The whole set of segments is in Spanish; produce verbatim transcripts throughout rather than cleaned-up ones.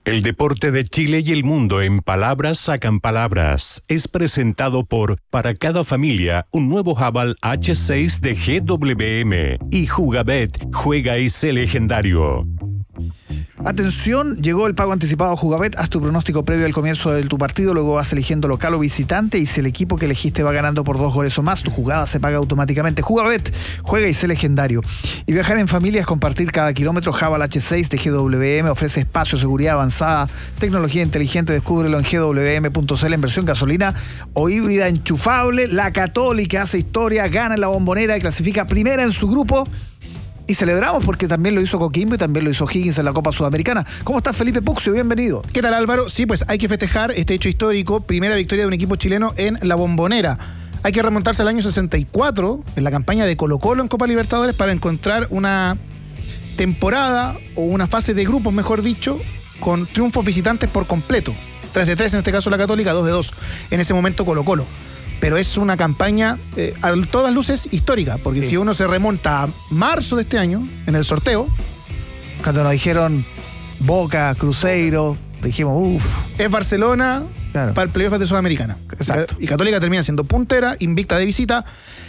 El deporte de Chile y el mundo en palabras sacan palabras. Es presentado por Para cada familia, un nuevo Haval H seis de G W M y Jugabet, juega y sé legendario. Atención, llegó el pago anticipado a Jugabet. Haz tu pronóstico previo al comienzo de tu partido, luego vas eligiendo local o visitante y si el equipo que elegiste va ganando por dos goles o más, tu jugada se paga automáticamente. Jugabet, juega y sé legendario. Y viajar en familia es compartir cada kilómetro. Haval H seis de G W M ofrece espacio, seguridad avanzada, tecnología inteligente. Descúbrelo en g w m punto c l en versión gasolina o híbrida enchufable. La Católica hace historia, gana en la Bombonera y clasifica primera en su grupo. Y celebramos porque también lo hizo Coquimbo y también lo hizo Higgins en la Copa Sudamericana. ¿Cómo estás, Felipe Puxio? Bienvenido. ¿Qué tal, Álvaro? Sí, pues hay que festejar este hecho histórico, primera victoria de un equipo chileno en la Bombonera. Hay que remontarse al año sesenta y cuatro, en la campaña de Colo-Colo en Copa Libertadores, para encontrar una temporada o una fase de grupos, mejor dicho, con triunfos visitantes por completo. tres de tres en este caso la Católica, dos de dos en ese momento Colo-Colo. Pero es una campaña eh, a todas luces histórica, porque sí. Si uno se remonta a marzo de este año, en el sorteo, cuando nos dijeron Boca, Cruzeiro, dijimos, uff. Es Barcelona, claro, para el playoff de Sudamericana. Exacto. Y Católica termina siendo puntera, invicta de visita,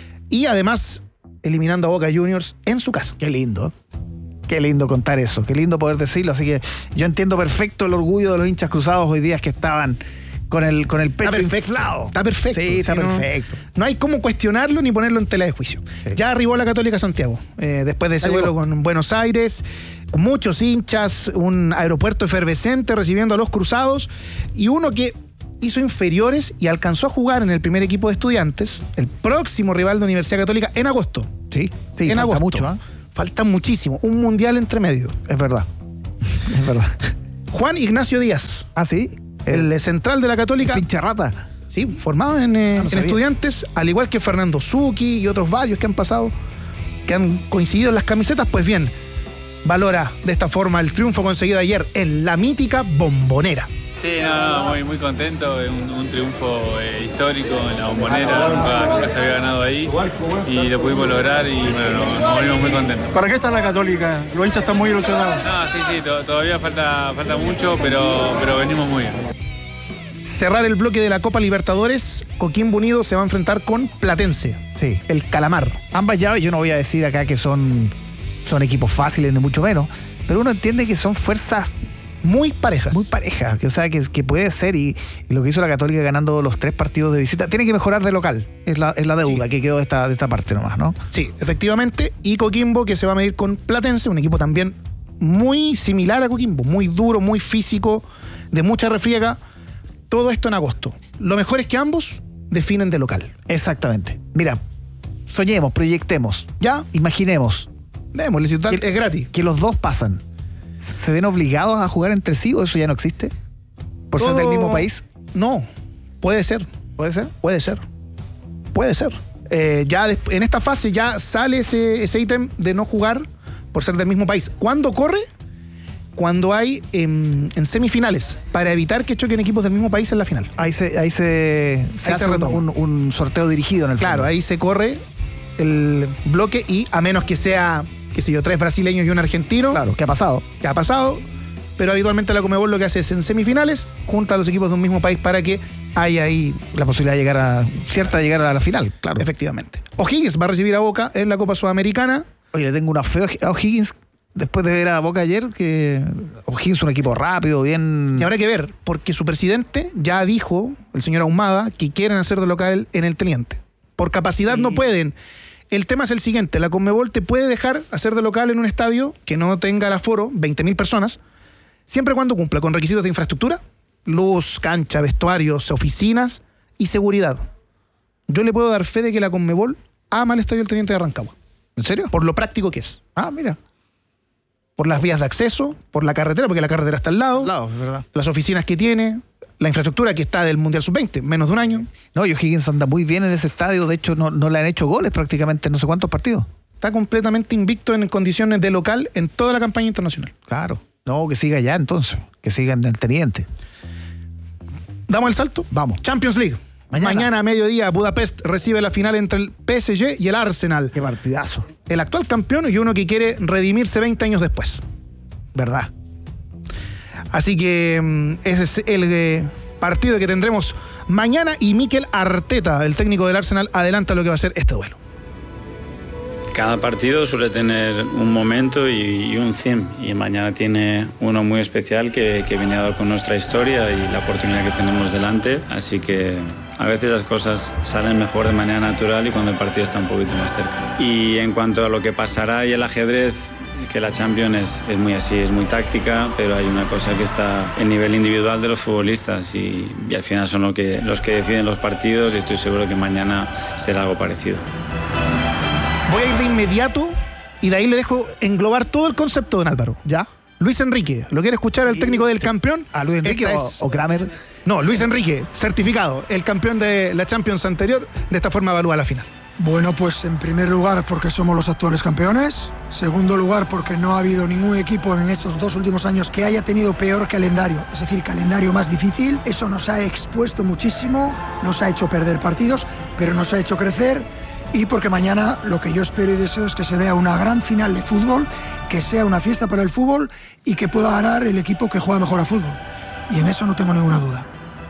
y además eliminando a Boca Juniors en su casa. Qué lindo. Qué lindo contar eso, qué lindo poder decirlo. Así que yo entiendo perfecto el orgullo de los hinchas cruzados hoy día que estaban con el, con el pecho está perfecto, inflado. Está perfecto. Sí, está sí, perfecto. No, no hay cómo cuestionarlo ni ponerlo en tela de juicio. Sí. Ya arribó la Católica Santiago, eh, después de ese vuelo con Buenos Aires, con muchos hinchas, un aeropuerto efervescente recibiendo a los cruzados, y uno que hizo inferiores y alcanzó a jugar en el primer equipo de Estudiantes, el próximo rival de Universidad Católica, en agosto. Sí, sí, en falta agosto. mucho, ¿eh? Falta muchísimo. Un mundial entre medio. Es verdad. Es verdad. Juan Ignacio Díaz. Ah, sí. El, el central de la Católica. Pinche rata. Sí, formado en, eh, no en Estudiantes, al igual que Fernando Zucchi y otros varios que han pasado, que han coincidido en las camisetas. Pues bien, valora de esta forma el triunfo conseguido ayer en la mítica Bombonera. Sí, no, no, muy, muy contento, es un, un triunfo eh, histórico en la Bombonera, nunca, nunca se había ganado ahí y lo pudimos lograr y bueno, nos, nos venimos muy contentos. ¿Para qué está la Católica? Los hinchas están muy ilusionados. No, sí, sí, to, todavía falta, falta mucho, pero, pero venimos muy bien. Cerrar el bloque de la Copa Libertadores, Coquimbo Unido se va a enfrentar con Platense, sí, el Calamar. Ambas llaves, yo no voy a decir acá que son, son equipos fáciles, ni mucho menos, pero uno entiende que son fuerzas muy parejas. Muy parejas, que, o sea, que, que puede ser, y, y lo que hizo la Católica ganando los tres partidos de visita, tiene que mejorar de local, es la, es la deuda sí. que quedó de esta, de esta parte nomás, ¿no? Sí, efectivamente, y Coquimbo que se va a medir con Platense, un equipo también muy similar a Coquimbo, muy duro, muy físico, de mucha refriega, todo esto en agosto. Lo mejor es que ambos definen de local. Exactamente. Mira, soñemos, proyectemos, ya, imaginemos. Démosle, si total, que, es gratis. Que los dos pasan. ¿Se ven obligados a jugar entre sí o eso ya no existe? ¿Por Todo... ser del mismo país? No, puede ser. ¿Puede ser? Puede ser. Puede ser. Eh, ya de, en esta fase ya sale ese, ese ítem de no jugar por ser del mismo país. ¿Cuándo corre? Cuando hay en, en semifinales, para evitar que choquen equipos del mismo país en la final. Ahí se, ahí se, se ahí hace se un, un sorteo dirigido en el Claro, fondo. Ahí se corre el bloque y a menos que sea, qué sé yo, tres brasileños y un argentino. Claro, ¿qué ha pasado? ¿Qué ha pasado? Pero habitualmente la Conmebol lo que hace es en semifinales, junta a los equipos de un mismo país para que haya ahí la posibilidad de llegar a, cierta de llegar a la final, claro. Efectivamente. O'Higgins va a recibir a Boca en la Copa Sudamericana. Oye, le tengo una feo a O'Higgins después de ver a Boca ayer, que O'Higgins es un equipo rápido, bien... Y habrá que ver, porque su presidente ya dijo, el señor Ahumada, que quieren hacer de local en el Teniente. Por capacidad sí. no pueden. El tema es el siguiente, la Conmebol te puede dejar hacer de local en un estadio que no tenga el aforo, veinte mil personas, siempre y cuando cumpla con requisitos de infraestructura, luz, cancha, vestuarios, oficinas y seguridad. Yo le puedo dar fe de que la Conmebol ama el estadio del Teniente de Rancagua. ¿En serio? Por lo práctico que es. Ah, mira. Por las vías de acceso, por la carretera, porque la carretera está al lado, al lado, es verdad. Las oficinas que tiene, la infraestructura que está del Mundial sub veinte, menos de un año. No, y O'Higgins anda muy bien en ese estadio, de hecho no, no le han hecho goles prácticamente en no sé cuántos partidos. Está completamente invicto en condiciones de local en toda la campaña internacional. Claro. No, que siga ya entonces, que siga en el Teniente. ¿Damos el salto? Vamos. Champions League. Mañana. Mañana a mediodía Budapest recibe la final entre el P S G y el Arsenal. Qué partidazo. El actual campeón y uno que quiere redimirse veinte años después. ¿Verdad? Así que mm, ese es el eh, partido que tendremos mañana y Mikel Arteta, el técnico del Arsenal, adelanta lo que va a ser este duelo. Cada partido suele tener un momento y, y un cien, y mañana tiene uno muy especial que, que viene dado con nuestra historia y la oportunidad que tenemos delante, así que a veces las cosas salen mejor de manera natural y cuando el partido está un poquito más cerca. Y en cuanto a lo que pasará y el ajedrez, es que la Champions es, es muy así, es muy táctica, pero hay una cosa que está en nivel individual de los futbolistas y, y al final son lo que, los que deciden los partidos y estoy seguro que mañana será algo parecido. Voy a ir de inmediato y de ahí le dejo englobar todo el concepto, don Álvaro. ¿Ya? Luis Enrique, ¿lo quiere escuchar Sí, el técnico del sí. campeón? ¿A Luis Enrique o, es... o Kramer? No, Luis Enrique, certificado, el campeón de la Champions anterior, de esta forma evalúa la final. Bueno, pues en primer lugar porque somos los actuales campeones. Segundo lugar porque no ha habido ningún equipo en estos dos últimos años que haya tenido peor calendario, es decir, calendario más difícil. Eso nos ha expuesto muchísimo, nos ha hecho perder partidos, pero nos ha hecho crecer. Y porque mañana lo que yo espero y deseo es que se vea una gran final de fútbol, que sea una fiesta para el fútbol y que pueda ganar el equipo que juega mejor a fútbol. Y en eso no tengo ninguna duda.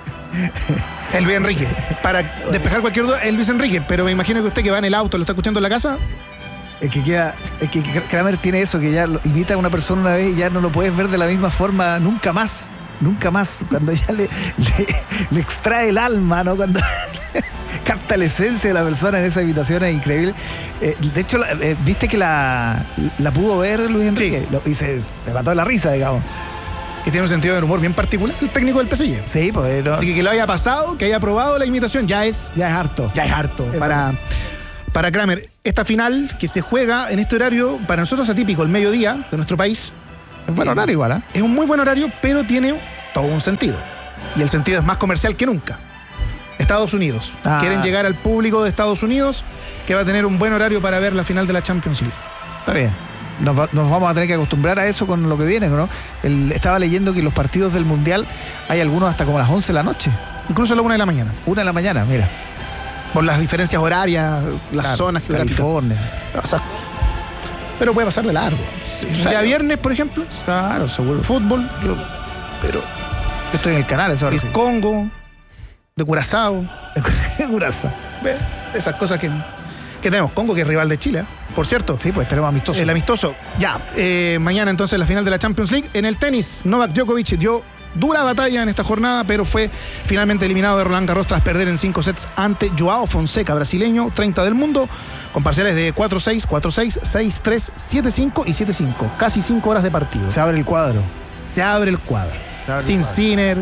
El Luis Enrique, para despejar cualquier duda, el Luis Enrique, pero me imagino que usted que va en el auto, lo está escuchando en la casa. Es que queda, es que Kramer tiene eso, que ya lo imita a una persona una vez y ya no lo puedes ver de la misma forma nunca más. Nunca más, cuando ya le, le, le extrae el alma, ¿no? Cuando capta la esencia de la persona en esa imitación es increíble. Eh, de hecho, eh, viste que la, la pudo ver Luis Enrique Sí. Lo, y se, se mató de la risa, digamos. Que tiene un sentido de humor bien particular, el técnico del P S G. Sí, pues no, Así que que lo haya pasado, que haya probado la imitación, ya es, ya es harto. ya es harto Es para, para Kramer. Esta final que se juega en este horario, para nosotros atípico, el mediodía de nuestro país. Es buen horario igual, ¿eh? Es un muy buen horario, pero tiene todo un sentido. Y el sentido es más comercial que nunca. Estados Unidos. Ah. Quieren llegar al público de Estados Unidos, que va a tener un buen horario para ver la final de la Champions League. Está bien. Nos, va- nos vamos a tener que acostumbrar a eso con lo que viene, ¿no? El, estaba leyendo que los partidos del Mundial hay algunos hasta como a las once de la noche. Incluso a la una de la mañana. Una de la mañana, mira. Por las diferencias horarias, las Claro, zonas geográficas. California. O sea, pero puede pasar de largo. O sea, Claro. viernes, por ejemplo, Claro, seguro. fútbol, Pero yo estoy en el canal, eso ahora el sí. Congo, de Curazao. Curaza. Ve, esas cosas que, que tenemos. Congo, que es rival de Chile, ¿eh? Por cierto. Sí, pues tenemos amistoso. El amistoso. Ya, eh, mañana entonces la final de la Champions League. En el tenis, Novak Djokovic dio dura batalla en esta jornada, pero fue finalmente eliminado de Roland Garros tras perder en cinco sets ante Joao Fonseca, brasileño, treinta del mundo, con parciales de cuatro seis, cuatro seis, seis tres, siete cinco y siete cinco. Casi cinco horas de partido. Se abre el cuadro. Se abre el cuadro. Se abre el Sin cuadro. Sinner,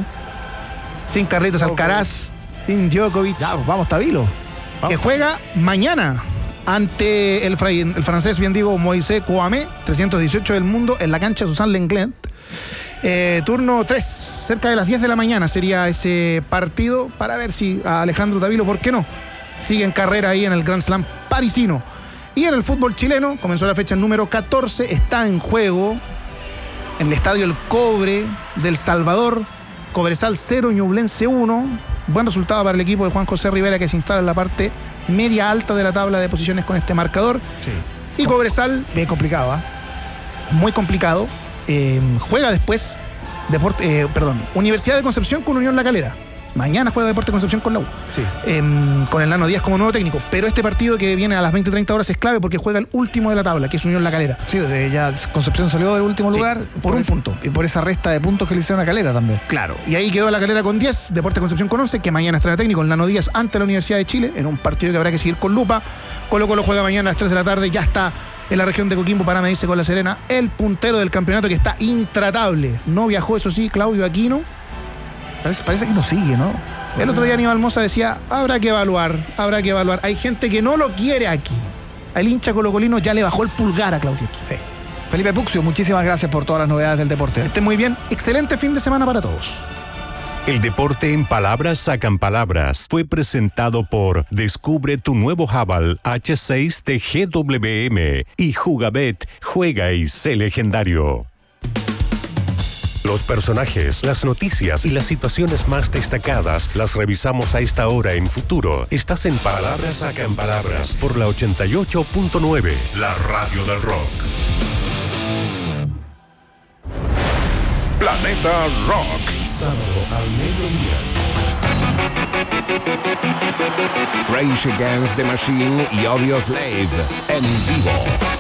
sin Carlitos Djokovic. Alcaraz, sin Djokovic. Ya, pues vamos, Tabilo. Que juega mañana ante el, fra- el francés, bien digo, Moisés Kouamé, trescientos dieciocho del mundo, en la cancha Susan Lenglet. Eh, turno tres, cerca de las diez de la mañana sería ese partido para ver si a Alejandro Tabilo, ¿por qué no? Sigue en carrera ahí en el Grand Slam parisino. Y en el fútbol chileno, comenzó la fecha número catorce, está en juego en el estadio El Cobre del Salvador, Cobresal cero, Ñublense uno. Buen resultado para el equipo de Juan José Rivera, que se instala en la parte media alta de la tabla de posiciones con este marcador. Sí. Y Cobresal, Bien complicado, ¿ah? muy complicado, eh, juega después Deporte, eh, perdón, Universidad de Concepción con Unión La Calera. Mañana juega Deporte Concepción con la U. Sí. Eh, con el Nano Díaz como nuevo técnico. Pero este partido que viene a las veinte treinta horas es clave porque juega el último de la tabla, que es Unión La Calera. Sí, de- ya Concepción salió del último Sí, lugar. por un ese- punto. Y por esa resta de puntos que le hicieron a Calera también. Claro. Y ahí quedó La Calera con diez, Deporte Concepción con once, que mañana estrena técnico el Nano Díaz ante la Universidad de Chile, en un partido que habrá que seguir con lupa. Colo Colo juega mañana a las tres de la tarde, ya está en la región de Coquimbo para medirse con La Serena, el puntero del campeonato que está intratable. No viajó, eso sí, Claudio Aquino. Parece, parece que no sigue, ¿no? El otro día Aníbal Mosa decía, habrá que evaluar, habrá que evaluar. Hay gente que no lo quiere aquí. Al hincha colocolino ya le bajó el pulgar a Claudio Aquino. Sí. Felipe Puxio, muchísimas gracias por todas las novedades del deporte. Estén muy bien. Excelente fin de semana para todos. El deporte en palabras sacan palabras. Fue presentado por Descubre tu nuevo Haval H seis de G W M y Jugabet, juega y sé legendario. Los personajes, las noticias y las situaciones más destacadas las revisamos a esta hora en Futuro. Estás en Palabras sacan palabras por la ochenta y ocho punto nueve, la radio del rock. Planeta Rock. Sábado al mediodía. Rage Against the Machine y Audioslave en vivo.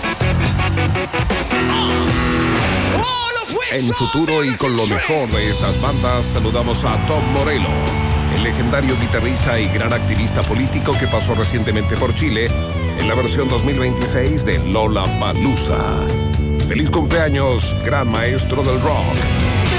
En futuro y con lo mejor de estas bandas, saludamos a Tom Morello, el legendario guitarrista y gran activista político que pasó recientemente por Chile en la versión dos mil veintiséis de Lollapalooza. ¡Feliz cumpleaños, gran maestro del rock!